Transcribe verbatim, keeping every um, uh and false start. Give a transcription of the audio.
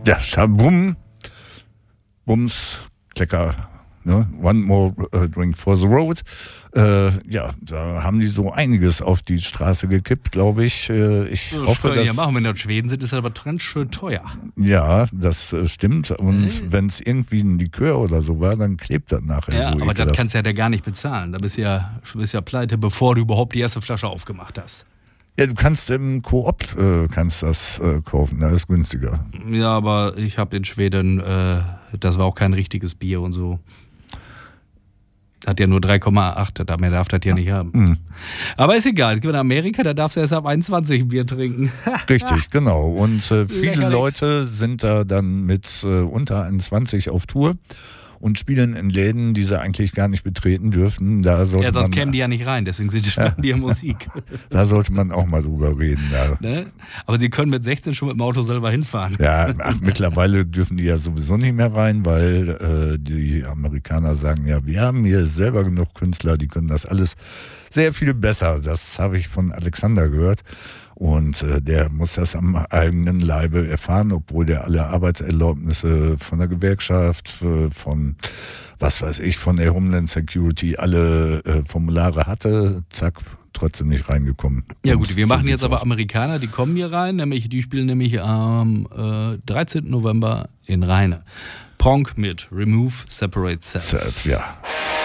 Ja, Schabum, Bums, Klecker, ne? One more uh, drink for the road. Äh, ja, da haben die so einiges auf die Straße gekippt, glaube ich. Äh, ich das hoffe, dass... Ja, machen, wenn das Schweden sind, ist das aber ganz schön teuer. Ja, das äh, stimmt. Und äh. wenn es irgendwie ein Likör oder so war, dann klebt das nachher ja, so. Aber ekelhaft. das kannst du ja da gar nicht bezahlen. Da bist du ja, bist ja pleite, bevor du überhaupt die erste Flasche aufgemacht hast. Ja, du kannst im Coop äh, kannst das äh, kaufen, da ist günstiger. Ja, aber ich habe in Schweden, äh, das war auch kein richtiges Bier und so. Hat ja nur drei Komma acht, da mehr darf das ja nicht haben. Mhm. Aber ist egal, in Amerika, da darfst du erst ab einundzwanzig ein Bier trinken. Richtig, genau. Und äh, viele Lächerlich. Leute sind da dann mit äh, unter einundzwanzig auf Tour und spielen in Läden, die sie eigentlich gar nicht betreten dürfen. Da sollte Ja, sonst man, kämen die ja nicht rein, deswegen sind die ja. die ja Musik. Da sollte man auch mal drüber reden. Ja. Ne? Aber sie können mit sechzehn schon mit dem Auto selber hinfahren. Ja, ach, mittlerweile dürfen die ja sowieso nicht mehr rein, weil äh, die Amerikaner sagen, ja, wir haben hier selber genug Künstler, die können das alles sehr viel besser. Das habe ich von Alexander gehört. Und äh, der muss das am eigenen Leibe erfahren, obwohl der alle Arbeitserlaubnisse von der Gewerkschaft, äh, von, was weiß ich, von der Homeland Security, alle äh, Formulare hatte, zack, trotzdem nicht reingekommen. Ja Und gut, wir so machen jetzt sieht's aber aus. Amerikaner, die kommen hier rein, nämlich die spielen nämlich am äh, dreizehnten November in Rheine. Pronk mit Remove, Separate, Self. Self, ja.